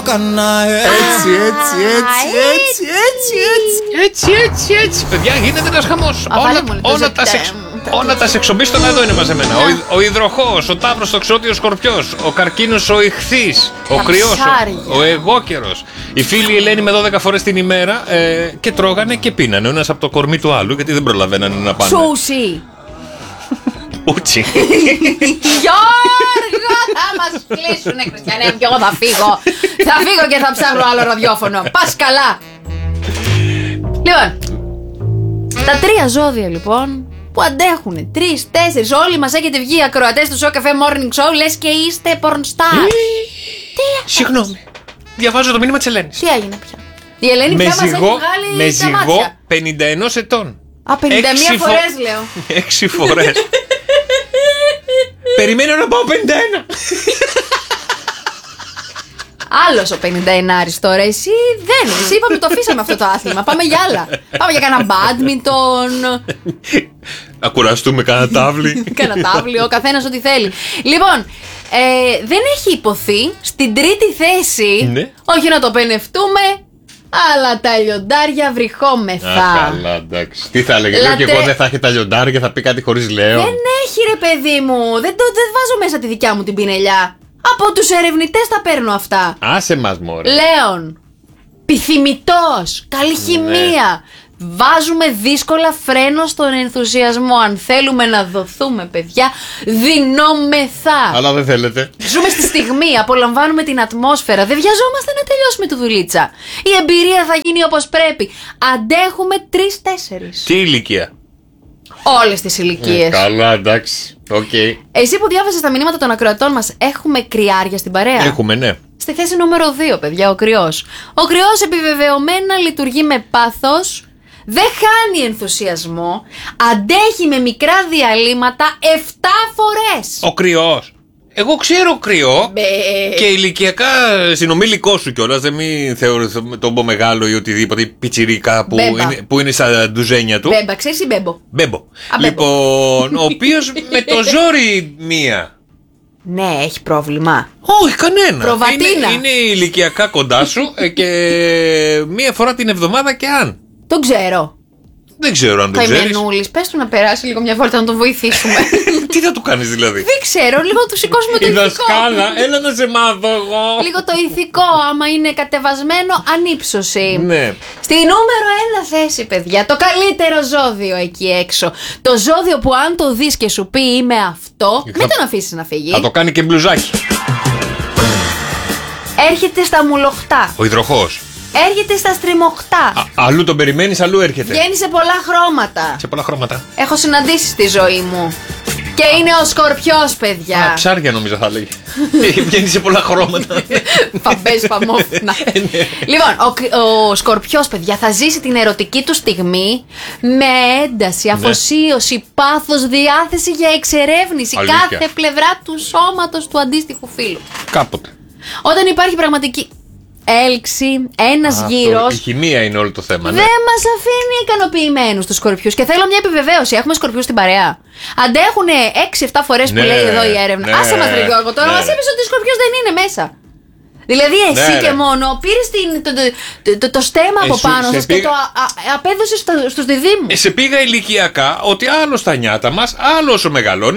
Έτσι. Παιδιά, γίνεται ένας χαμός. Όλα τα σεξομπίστωνα εδώ είναι μαζεμένα. Ο υδροχόος, ο ταύρος, το ξώδιο, ο σκορπιός, ο καρκίνος, ο ιχθύς, ο κρυός, ο εγώκερος. Οι φίλοι Ελένη με 12 φορές την ημέρα και τρώγανε και πίνανε ο ένας από το κορμί του άλλου, γιατί δεν προλαβαίνανε να πάνε. Σούσι. Ούτσι. Γιώργο, θα μας κλείσουνε, Χριστιανέ μου, και εγώ θα φύγω. Θα φύγω και θα ψάχνω άλλο ραδιόφωνο. Πας καλά. Λοιπόν, τα 3 ζώδια λοιπόν που αντέχουνε 3-4, όλοι μας έχετε βγει ακροατές του Show Cafe Morning Show, λες και είστε pornstar. Συγγνώμη, διαβάζω το μήνυμα της Ελένης. Τι έγινε πια? Η Ελένη πια μας έχει βγάλει με τα μάτια. 51 ετών. Α, 51 φορές λέω. 6 φορές. Περιμένω να πάω 51. Άλλος ο 51άρης τώρα, εσύ δεν. Εσύ είπαμε το αφήσαμε αυτό το άθλημα. Πάμε για άλλα. Πάμε για κανένα μπάντμιντον. Να κουραστούμε κανένα τάβλι. Κανένα τάβλι, ο καθένας ό,τι θέλει. Λοιπόν, δεν έχει υποθεί στην 3η θέση. Ναι. Όχι να το πενευτούμε, αλλά τα λιοντάρια βρυχόμεθα. Καλά, εντάξει. Τι θα έλεγε, λέω και εγώ δεν θα έχει τα λιοντάρια, θα πει κάτι χωρίς λέω. Δεν έχει ρε παιδί μου. Δεν βάζω μέσα τη δικιά μου την πινελιά. Από τους ερευνητές τα παίρνω αυτά. Άσε μας μωρέ. Λέων, πυθυμητός, καλή χημεία. Βάζουμε δύσκολα φρένο στον ενθουσιασμό. Αν θέλουμε να δοθούμε, παιδιά, δεινόμεθα. Αλλά δεν θέλετε. Ζούμε στη στιγμή, απολαμβάνουμε την ατμόσφαιρα. Δεν βιαζόμαστε να τελειώσουμε τη δουλίτσα. Η εμπειρία θα γίνει όπως πρέπει. Αντέχουμε 3-4. Τι ηλικία? Όλες τις ηλικίες. Καλά, εντάξει. Okay. Εσύ που διάβασες τα μηνύματα των ακροατών μας, έχουμε κρυάρια στην παρέα? Έχουμε, ναι. Στη θέση νούμερο 2, παιδιά, ο κρυός. Ο κρυός επιβεβαιωμένα λειτουργεί με πάθος, δεν χάνει ενθουσιασμό, αντέχει με μικρά διαλύματα 7 φορές. Ο κρυός. Εγώ ξέρω κρυό και ηλικιακά συνομιλικό σου κιόλας. Δεν μην θεωρείς τον πω μεγάλο ή οτιδήποτε πιτσιρίκα που είναι στα ντουζένια του. Μπέμπα, ξέρεις ή μπέμπο? Μπέμπο. Λοιπόν, ο οποίος με το ζόρι μία. Ναι, έχει πρόβλημα. Όχι, κανένα. Προβατίνα. Είναι ηλικιακά κοντά σου και μία φορά την εβδομάδα και αν. Τον ξέρω. Δεν ξέρω αν το ξέρεις. Καημενούλης, πες του να περάσει λίγο μια βόλτα να τον βοηθήσουμε. Τι θα του κάνεις δηλαδή? Δεν ξέρω, λίγο του σηκώσουμε το ηθικό. Η δασκάλα, έλα να σε μάθω εγώ. Λίγο το ηθικό, άμα είναι κατεβασμένο, ανύψωση. Ναι. Στη νούμερο 1 θέση, παιδιά, το καλύτερο ζώδιο εκεί έξω. Το ζώδιο που αν το δεις και σου πει είμαι αυτό, μην τον αφήσεις να φύγει. Θα το κάνει και μπλουζάκι. Έρχεται στα μουλοχτά. Ο υδροχόος. Έρχεται στα στριμωχτά. Αλλού τον περιμένεις, αλλού έρχεται. Βγαίνει σε πολλά χρώματα. Σε πολλά χρώματα. Έχω συναντήσει στη ζωή μου. Και είναι ο Σκορπιός, παιδιά. Ψάρια νομίζω θα λέγει. Βγαίνει σε πολλά χρώματα. Φαμπές, φαμόφυνα. Λοιπόν, ο Σκορπιός, παιδιά, θα ζήσει την ερωτική του στιγμή με ένταση, αφοσίωση, πάθος, διάθεση για εξερεύνηση κάθε πλευρά του σώματος του αντίστοιχου φύλου. Κάποτε. Όταν υπάρχει πραγματική έλξη, ένας γύρος. Η χημεία είναι όλο το θέμα. Δεν μας αφήνει ικανοποιημένους τους Σκορπιούς. Και θέλω μια επιβεβαίωση. Έχουμε Σκορπιούς στην παρέα? Αντέχουν 6-7 φορές που λέει εδώ η έρευνα. Άσε μας, ρε Γιώργο, τώρα μας είπες ότι ο Σκορπιός δεν είναι μέσα. Δηλαδή εσύ και μόνο πήρες το στέμμα από πάνω σας και το απέδωσες στους διδήμους. Σε πήγα ηλικιακά ότι άλλο στα νιάτα μας, άλλο όσο μεγαλώνει.